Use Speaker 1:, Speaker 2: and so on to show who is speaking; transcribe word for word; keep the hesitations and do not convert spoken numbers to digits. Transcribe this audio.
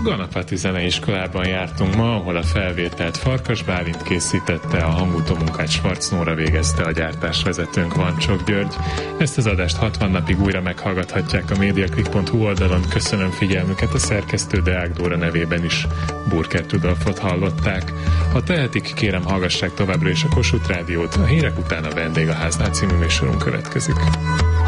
Speaker 1: Ganapati Zeneiskolában jártunk ma, ahol a felvételt Farkas Bálint készítette, a hangutómunkát Schwarz Nóra végezte, a gyártásvezetőnk Vancsok György. Ezt az adást hatvan napig újra meghallgathatják a mediaclick pont hu oldalon. Köszönöm figyelmüket, a szerkesztő Deák Dóra nevében is Burkert Rudolfot hallották. Ha tehetik, kérem hallgassák továbbra is a Kossuth Rádiót, a hírek után a Vendég a Háznál című műsorunk következik.